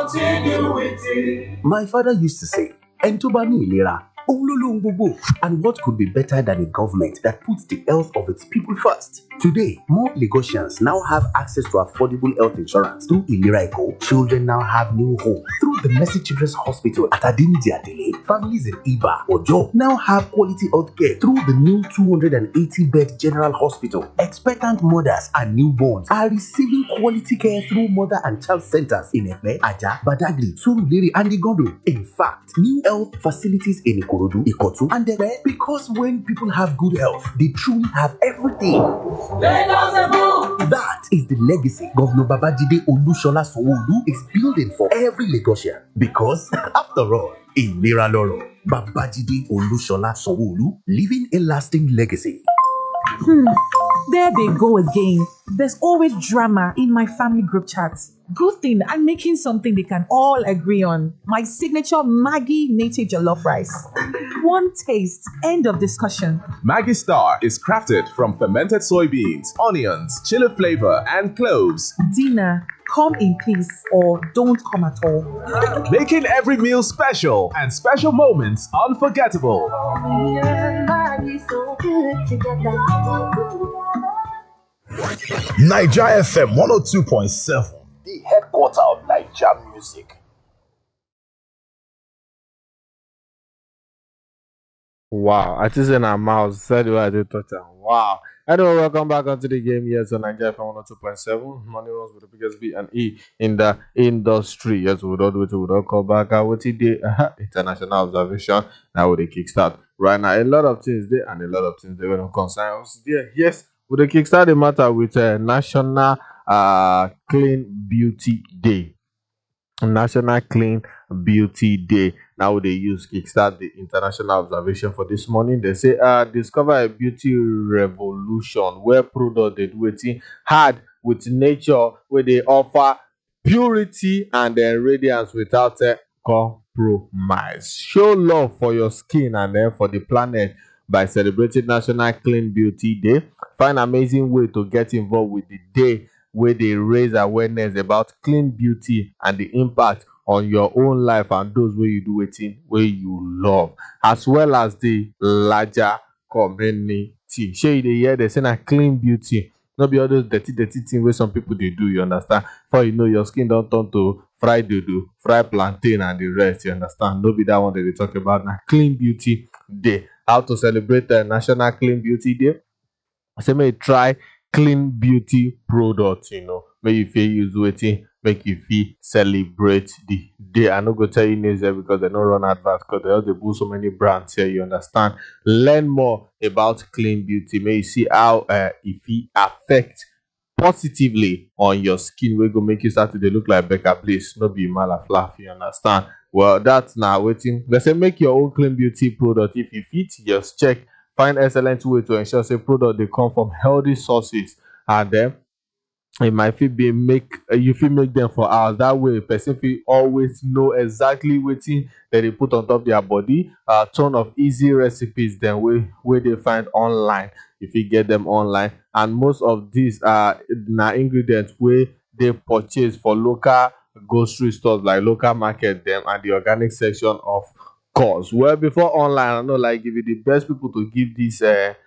continuity. My father used to say, Entobani Ilera, Ololo Ngbogbò." And what could be better than a government that puts the health of its people first? Today, more Lagosians now have access to affordable health insurance through Ilera Eco. Children now have new hope through the Mercy Children's Hospital at Adinidi Adele. Families in Iba or Ojo now have quality health care through the new 280-bed General Hospital. Expectant mothers and newborns are receiving quality care through mother and child centers in Epe, Aja, Badagry, Surulere, and Igodo. In fact, new health facilities in Ikorodu, Ikotu, and Epe, because when people have good health, they truly have everything. That is the legacy Governor Babajide Olushola Sanwo-Olu is building for every Lagosian. Because, after all, in Miraloro, Babajide Olushola Sanwo-Olu leaving a lasting legacy. There they go again. There's always drama in my family group chats. Good thing I'm making something they can all agree on. My signature Maggi native jollof rice. One taste, end of discussion. Maggi Star is crafted from fermented soybeans, onions, chili flavor, and cloves. Dinner, come in peace or don't come at all. Making every meal special and special moments unforgettable. Niger FM 102.7, the headquarter of Niger music. Wow, I just in our mouths said what I did touch on. Wow. Anyway, welcome back onto the game here. So Niger FM 102.7. Money runs with the biggest B and E in the industry. Yes, we don't do it, we don't call back. What today? International observation. Now with the kickstart. Right now, a lot of things there and a lot of things they're going to concern us there. Yes, with the kickstart, the matter with National Clean Beauty Day. National Clean Beauty Day. Now they use kickstart the international observation for this morning. They say discover a beauty revolution where product they do it hard with nature where they offer purity and radiance without compromise. Show love for your skin and then for the planet by celebrating National Clean Beauty Day. Find amazing way to get involved with the day where they raise awareness about clean beauty and the impact on your own life and those where you do it in where you love, as well as the larger community. Share the year they say na clean beauty, not be all those dirty things where some people they do. You understand? For you know your skin don't turn to fried dodo, fried plantain, and the rest. You understand? No be that one that they talk about now. Clean Beauty Day. How to celebrate the National Clean Beauty Day? I say may try clean beauty products, you know. May you feel use waiting, make you feel celebrate the day. I no go tell you names there because they don't run adverts because they have to boost so many brands here. You understand? Learn more about clean beauty. May you see how it affect positively on your skin. We go make you start to look like Becca Bliss, no be mala fluff. You understand? Well, that's now waiting. Let's say make your own clean beauty product. If you fit, just check. Find excellent way to ensure say product they come from healthy sources, and then it might fit be make you fit make them for hours. That way, person fit always know exactly wetin that they put on top their body. A ton of easy recipes then where they find online. If you get them online, and most of these are ingredients where they purchase for local grocery stores like local market them and the organic section of course. Well, before online, I know like give you the best people to give these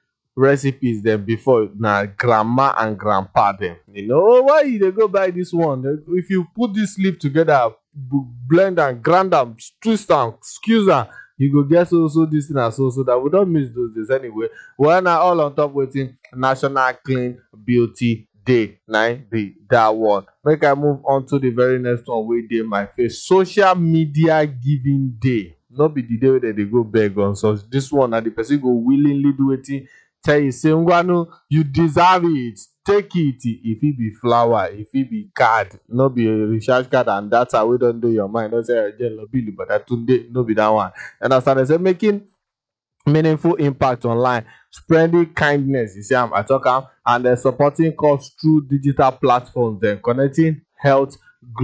recipes them before now grandma and grandpa them. You know why they go buy this one? If you put this leaf together, blend and grind them, twist and squeeze them, you go get so this thing and so that we don't miss those days anyway. Well, now all on top waiting National Clean Beauty Day. Be that one. Make I move on to the very next one. We day my face Social Media Giving Day. Not be the day that they go beg on. So this one, the person go willingly do it. Tell you, say, Ngwanu, you deserve it. Take it. If it be flower, if it be card, not be a recharge card, and that's how we don't do your mind. Don't say but that today no be that one. And as I say, making meaningful impact online, spreading kindness. You see, I talk and then supporting cause through digital platforms, then connecting health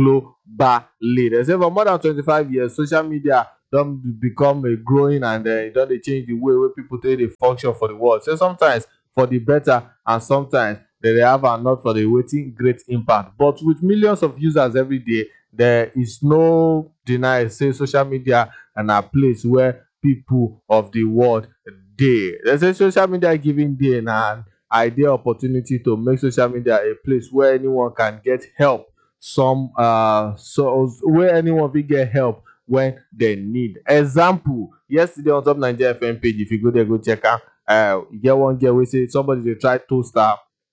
globally. They say for more than 25 years, social media don't become a growing and don't they change the way where people take the function for the world. So sometimes for the better and sometimes they have and not for the waiting great impact. But with millions of users every day, there is no deny say social media and a place where people of the world dey. Dem say social media giving dey na an ideal opportunity to make social media a place where anyone can get help where anyone fit get help when dem need. Example, yesterday on top Naija FM page, if you go there go check am, e get one girl wey say somebody dey try toast her.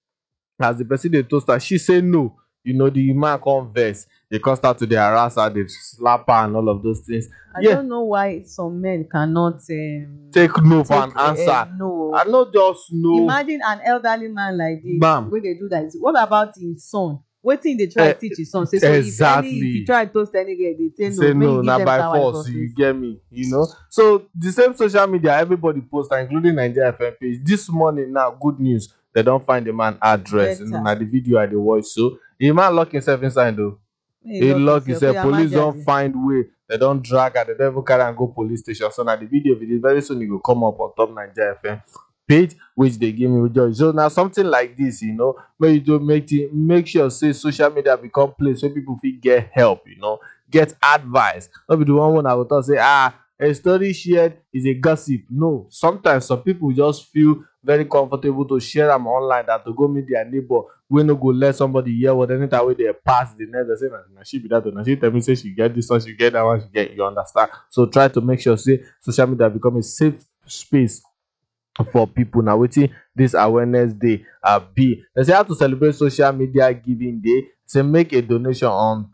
As the person dey toast her, she say no. The man come vex, dey come start to dey harass her, dey slap her and all of those things. I don't know why some men cannot Take no for an answer. no. I no just know. Imagine an elderly man like this Bam. wey dey do that. What about his son? Wetin dey try teach his son? Say so exactly. if you try toast any girl, they say say no. no, Make you na give them by sour force, sauces. you get me, So the same social media, everybody post, including Nigeria FM page. This morning now, good news, they don't find the man address. Better. Na the video I dey watch. So the man lock himself inside though. He lock himself. Police don't find way. They don't drag her. They don't even carry and go police station. So now the video very soon it will come up on top Nigeria FM page, which they give me with joy. So now something like this, make you do make sure say social media become place where people fit get help, get advice. Not be the one I will talk say a story shared is a gossip. No, sometimes some people just feel very comfortable to share them online than to go meet their neighbor. We no go let somebody hear what anytime way they pass the net. They say na she be that, na she tell me say she get this one, she get that one, she get. You understand? So try to make sure say social media become a safe space for people. Now wetin this awareness day be. They say how to celebrate social media giving day. Say make a donation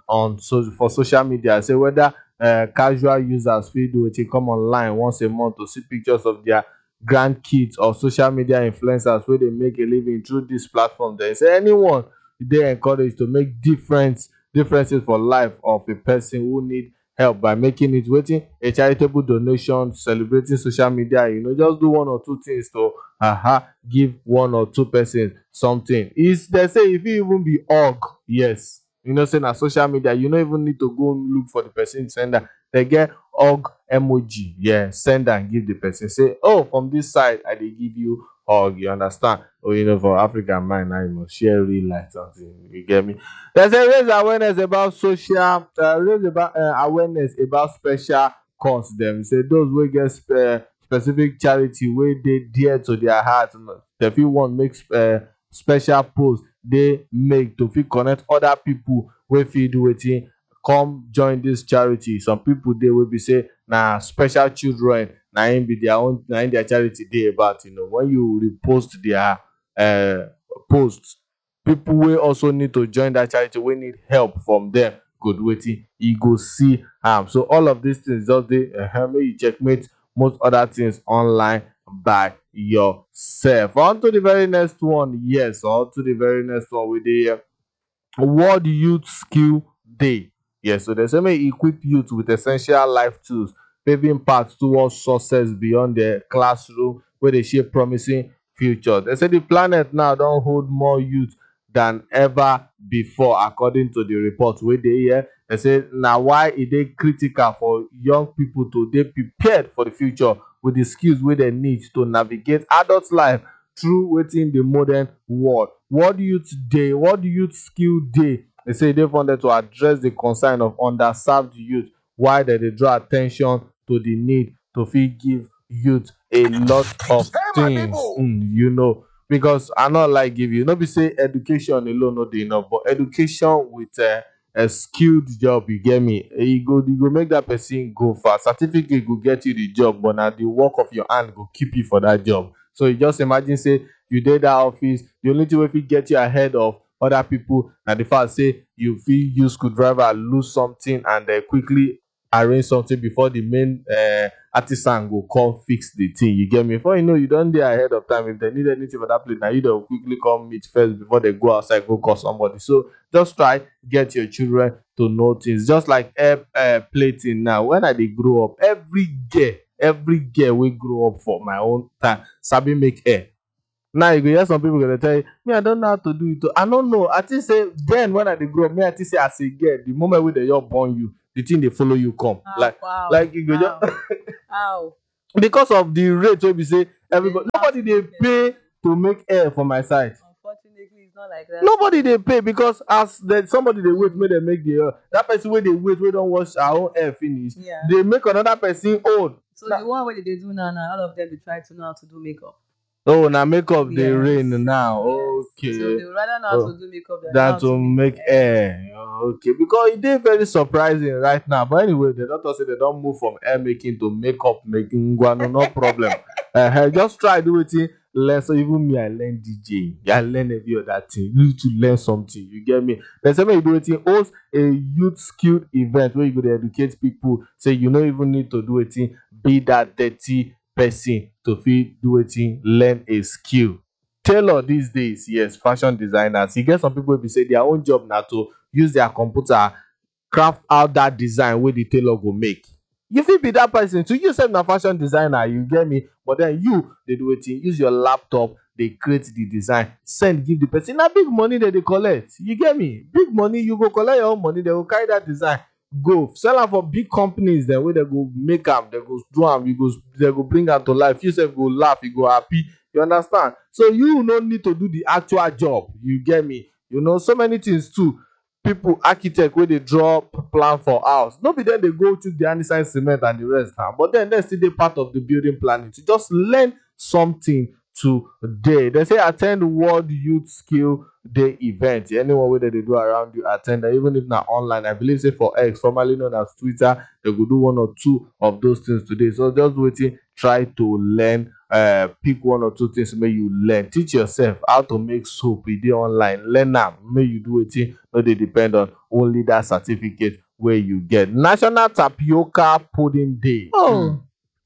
for social media. Say whether casual users fit do wetin come online once a month to see pictures of their grandkids or social media influencers wey dey make a living through this platform. They say anyone dey encouraged to make differences for life of a person who need help by making it wetin a charitable donation, celebrating social media. Just do one or two things to give one or two persons something. They say if it even be hug, yes, say na social media, you don't even need to go look for the person sender. They get hug emoji, send and give the person. Say, oh, from this side I dey give you hug. You understand? Or for African mind now, you must share real life something. You get me? There's a raise awareness about awareness about special cause. Them say those wey get specific charity wey dey dear to their heart, they fit want make special post they make to fit connect other people wey fit do wetin come join this charity. Some people dey will be say na special children na im be their own, na im their charity dey about. When you repost their posts, people wey also need to join that charity wey need help from them good wetin e go see am. So all of these things just dey make you checkmate most other things online by yourself. On to the very next one. We dey World Youth Skill Day. Yes, so they say may equip youth with essential life tools, paving paths towards success beyond the classroom, where they shape promising future. They say the planet now don't hold more youth than ever before, according to the report wey dey here. They say now why it is critical for young people to be prepared for the future with the skills wey they need to navigate adult life through within the modern world. World Youth Day, World Youth Skill Day. They say they wanted to address the concern of underserved youth, why they draw attention to the need to give youth a lot of things. Because I not like give you. Be say education alone not enough, but education with a skilled job, you get me? You go make that person go far. Certificate go get you the job, but now the work of your hand go keep you for that job. So you just imagine say you did that office, the only thing wey fit get you ahead of other people na the fact say you fit use screwdriver, lose something, and quickly arrange something before the main artisan go come fix the thing. You get me? Before you don't dey ahead of time. If they need anything for that place, now you don't quickly come meet first before they go outside go call somebody. So just try get your children to know things. Just like air plating now. When I dey grow up, every girl we grow up for my own time sabi make air. Now you go hear some people gonna tell you, me, I don't know how to do it. I don't know. I think say then when I dey grow up, me, I think say as a girl, the moment when they just born you, the thing they follow you come. Like you go just because of the rate wey be say everybody, nobody they pay to make air for my side. Unfortunately, it's not like that. Nobody they pay because as that somebody they wait, make they make the that person where they wait, we don't wash our own hair finish. Yeah. They make another person old. So the one way they do now, all of them they try to know how to do makeup. Oh, now makeup they Yes. rain now. Yes. Okay. So they would rather know how to do makeup than That how to make hair. Okay, because it is very surprising right now. But anyway, the doctor said they don't move from hair making to makeup making. No problem. Just try do it. Learn. So even me, I learn DJ. I learn every other thing. You need to learn something. You get me? There's something you do it. Host a youth skilled event where you go to educate people. Say you don't even need to do it. Be that dirty person to fit do it. Learn a skill. Tailor these days, yes, fashion designers. You get some people will be say their own job now to use their computer, craft out that design where the tailor go make. You fit be that person. To yourself na fashion designer, you get me? But then you they do it, use your laptop, they create the design, send give the person. Na big money that they collect. You get me? Big money, you go collect your own money, they will carry that design. Go sell am for big companies, then where they go make am, they go do am, they go bring am to life. You sef go laugh, you go happy. You understand? So you no need to do the actual job. You get me? You know, so many things too. People, architect, where they draw plan for house. No be then they go to the andesite cement and the rest. But then they still dey part of the building planning. To just learn something today. They say attend World Youth Skill Day event. Anyone where they do around you attend, even if not online. I believe say for X, formerly known as Twitter, they could do one or two of those things today. So just waiting, try to learn. Pick one or two things make you learn. Teach yourself how to make soap. E dey online. Learn am. Make you do it. No, they depend on only that certificate where you get. National Tapioca Pudding Day. Oh,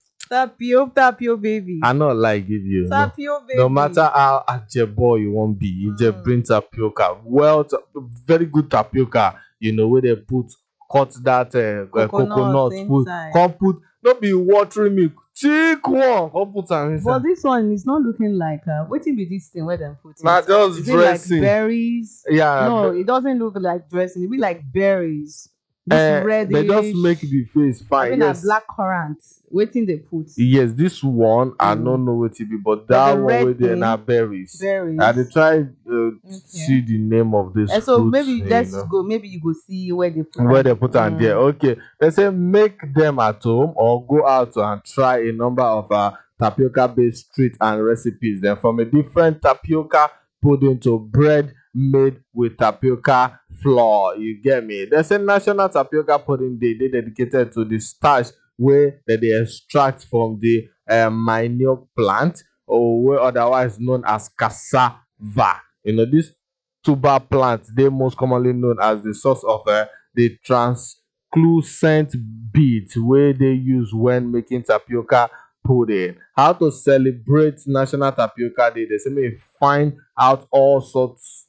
tapio baby. I not like give you. No. Tapio baby. No matter how ajebo you won't be, you just bring tapioca. Well, very good tapioca. You know where they cut that coconut, put not be watering milk. Thick one, put am inside. But this one is not looking like wetin be this thing where them put Nah, it? just Is dressing. it like berries? Yeah. No, it doesn't look like dressing. It be like berries. This reddish. They just make the face fine. Even Yes. a black currant. Waiting they put. Yes, this one I don't know what it be, but that the one red where they thing, na berries. Berries. I dey try see the name of this. And so fruit, maybe you let's know. go. Maybe you go see where they put. Where they put am there. Okay. They say make them at home or go out and try a number of tapioca based treats and recipes. Then from a different tapioca pudding to bread made with tapioca flour. You get me? They say National Tapioca Pudding Day. They dedicated to the starch where they extract from the manioc plant, or where otherwise known as cassava. You know, this tuber plant, they most commonly known as the source of the translucent beads where they use when making tapioca pudding. How to celebrate National Tapioca Day? They say may find out all sorts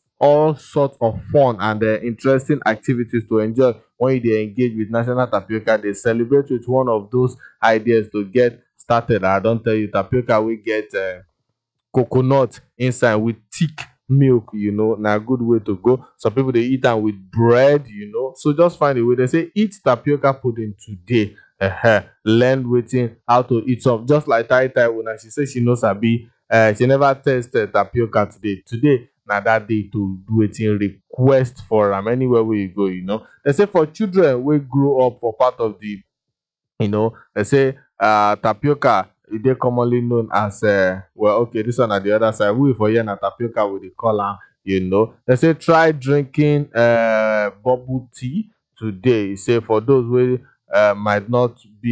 of fun and interesting activities to enjoy when you dey engage with National Tapioca Day. Celebrate with one of those ideas to get started. I don't tell you, tapioca we get coconut inside with thick milk, you know, na good way to go. Some people they eat am with bread, you know. So just find a way. They say eat tapioca pudding today. Learn wetin how to eat some. Just like Tai when she say she knows sabi. She never tasted tapioca today. Today na that day to do wetin request for am anywhere where you go, you know. They say for children wey grow up for part of the, you know, they say tapioca e dey commonly known as well, okay, this one at the other side. We for here na tapioca we dey call am, you know. They say try drinking bubble tea today. Say for those wey might not be